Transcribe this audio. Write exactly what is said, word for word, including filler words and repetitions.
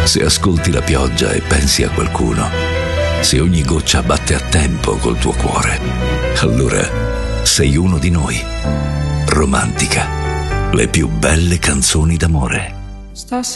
Se ascolti la pioggia e pensi a qualcuno, se ogni goccia batte a tempo col tuo cuore, allora sei uno di noi. Romantica, le più belle canzoni d'amore. Stasera